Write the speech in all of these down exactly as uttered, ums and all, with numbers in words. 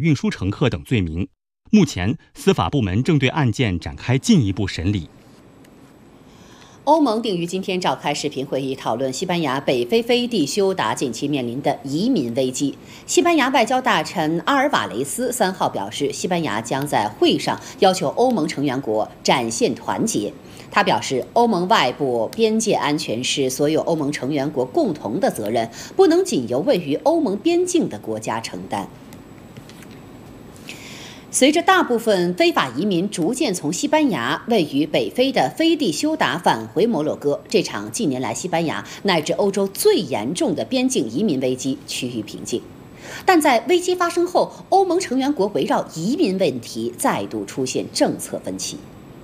运输乘客等罪名。目前，司法部门正对案件展开进一步审理。 欧盟定于今天召开视频会议，讨论西班牙北非飞地休达近期面临的移民危机。西班牙外交大臣阿尔瓦雷斯三号表示，西班牙将在会上要求欧盟成员国展现团结。他表示，欧盟外部边界安全是所有欧盟成员国共同的责任，不能仅由位于欧盟边境的国家承担。随着大部分非法移民逐渐从西班牙位于北非的飞地休达返回摩洛哥，这场近年来西班牙乃至欧洲最严重的边境移民危机趋于平静。但在危机发生后，欧盟成员国围绕移民问题再度出现政策分歧。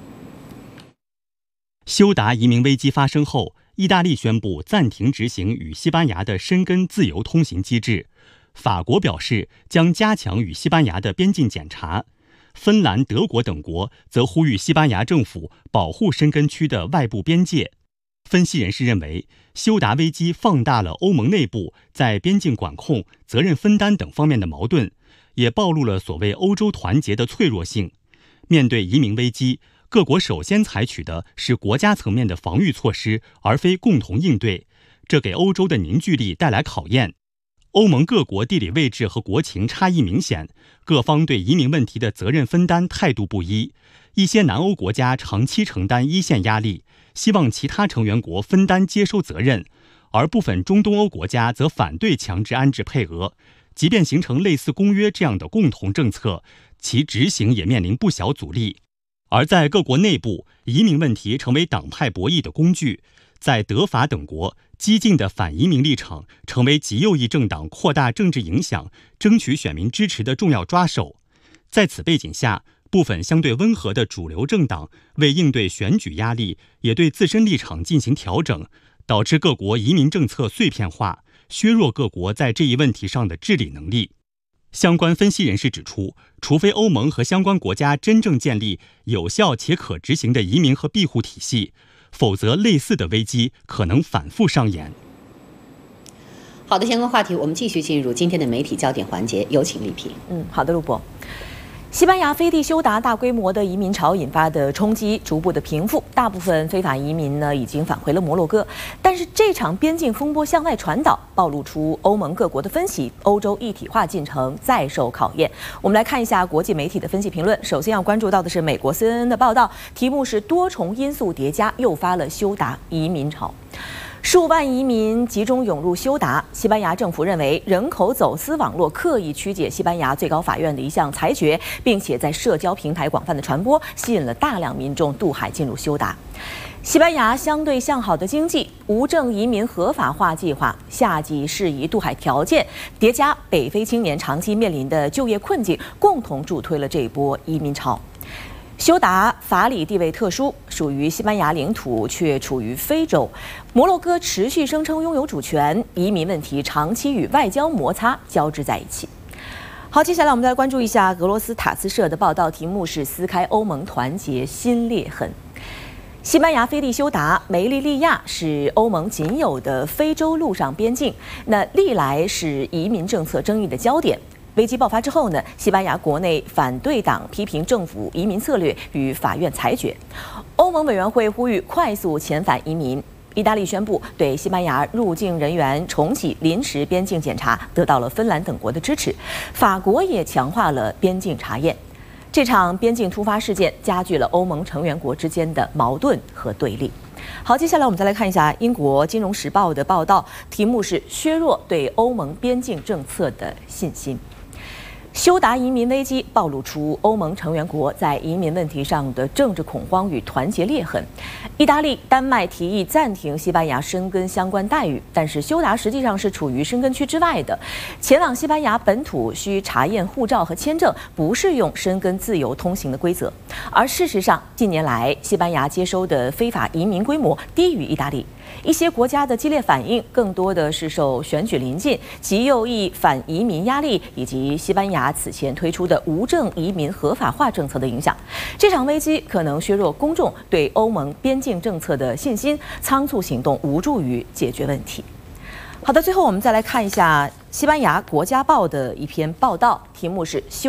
休达移民危机发生后，意大利宣布暂停执行与西班牙的申根自由通行机制。法国表示将加强与西班牙的边境检查，芬兰、德国等国则呼吁西班牙政府保护申根区的外部边界。分析人士认为，休达危机放大了欧盟内部在边境管控、责任分担等方面的矛盾，也暴露了所谓欧洲团结的脆弱性。面对移民危机，各国首先采取的是国家层面的防御措施，而非共同应对，这给欧洲的凝聚力带来考验。欧盟各国地理位置和国情差异明显，各方对移民问题的责任分担态度不一。一些南欧国家长期承担一线压力，希望其他成员国分担接收责任，而部分中东欧国家则反对强制安置配额。即便形成类似公约这样的共同政策，其执行也面临不小阻力。而在各国内部，移民问题成为党派博弈的工具。在德法等国，激进的反移民立场成为极右翼政党扩大政治影响、争取选民支持的重要抓手。在此背景下，部分相对温和的主流政党为应对选举压力，也对自身立场进行调整，导致各国移民政策碎片化，削弱各国在这一问题上的治理能力。相关分析人士指出，除非欧盟和相关国家真正建立有效且可执行的移民和庇护体系，否则类似的危机可能反复上演。 好的，相关话题我们继续进入今天的媒体焦点环节，有请丽萍。 嗯，好的，陆博。西班牙飞地休达大规模的移民潮引发的冲击逐步的平复，大部分非法移民呢已经返回了摩洛哥。但是这场边境风波向外传导，暴露出欧盟各国的分歧，欧洲一体化进程再受考验。我们来看一下国际媒体的分析评论。首先要关注到的是美国 C N N 的报道，题目是多重因素叠加诱发了休达移民潮。数万移民集中涌入休达，西班牙政府认为人口走私网络刻意曲解西班牙最高法院的一项裁决，并且在社交平台广泛的传播，吸引了大量民众渡海进入休达。西班牙相对向好的经济、无证移民合法化计划、夏季适宜渡海条件，叠加北非青年长期面临的就业困境，共同助推了这一波移民潮。休达法理地位特殊，属于西班牙领土，却处于非洲。摩洛哥持续声称拥有主权，移民问题长期与外交摩擦交织在一起。好，接下来我们再来关注一下俄罗斯塔斯社的报道，题目是撕开欧盟团结新裂痕。西班牙飞地休达梅利利亚是欧盟仅有的非洲陆上边境，那历来是移民政策争议的焦点。危机爆发之后呢，西班牙国内反对党批评政府移民策略与法院裁决。欧盟委员会呼吁快速遣返移民。意大利宣布对西班牙入境人员重启临时边境检查，得到了芬兰等国的支持。法国也强化了边境查验。这场边境突发事件加剧了欧盟成员国之间的矛盾和对立。好，接下来我们再来看一下英国《金融时报》的报道，题目是削弱对欧盟边境政策的信心。休达移民危机暴露出欧盟成员国在移民问题上的政治恐慌与团结裂痕。意大利、丹麦提议暂停西班牙申根相关待遇，但是休达实际上是处于申根区之外的，前往西班牙本土需查验护照和签证，不适用申根自由通行的规则。而事实上，近年来西班牙接收的非法移民规模低于意大利。一些国家的激烈反应更多的是受选举临近、极右翼反移民压力以及西班牙此前推出的无证移民合法化政策的影响。这场危机可能削弱公众对欧盟边境政策的信心，仓促行动无助于解决问题。好的，最后我们再来看一下西班牙国家报的一篇报道，题目是休